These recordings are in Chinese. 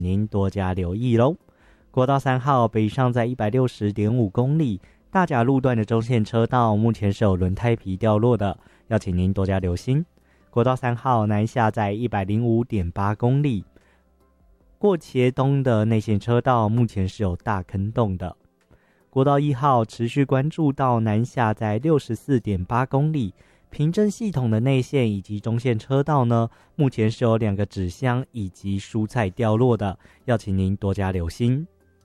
您多加留意咯。国道3号北上在 160.5 公里，大甲路段的中线车道目前是有轮胎皮掉落的，要请您多加留心。国道3号南下在 105.8 公里，过茄东的内线车道目前是有大坑洞的。国道1号持续关注到南下在 64.8 公里，平镇系统的内线以及中线车道呢，目前是有2个纸箱以及蔬菜掉落的，要请您多加留心。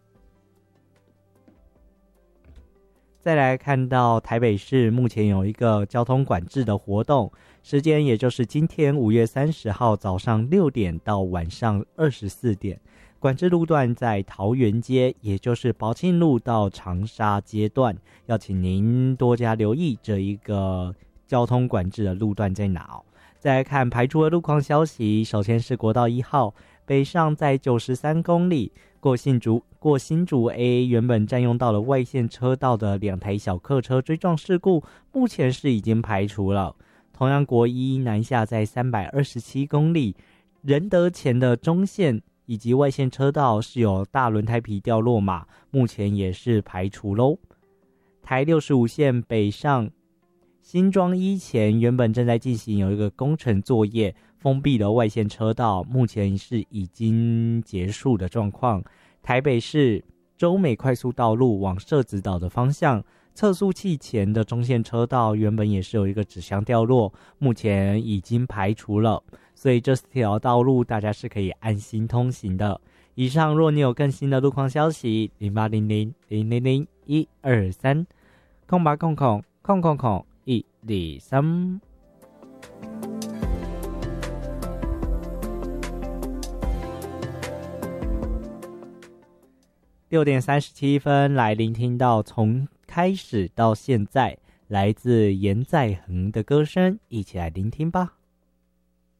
再来看到台北市目前有一个交通管制的活动，时间也就是今天5月30号早上6点到晚上24点，管制路段在桃园街，也就是宝庆路到长沙街段，要请您多加留意这一个交通管制的路段在哪。再来看排除的路况消息，首先是国道1号北上在93公里，过新竹 A 原本占用到了外线车道的2台小客车追撞事故，目前是已经排除了。同样国一南下在327公里，仁德前的中线以及外线车道是有大轮胎皮掉落码，目前也是排除咯。台65线北上新庄一前原本正在进行有一个工程作业，封闭的外线车道目前是已经结束的状况。台北市洲美快速道路往社子岛的方向，测速器前的中线车道原本也是有一个纸箱掉落，目前已经排除了，所以这条道路大家是可以安心通行的。以上若你有更新的路况消息，0800000123空8空空空空空123。6点37分，来聆听到从开始到现在来自严在恒的歌声，一起来聆听吧。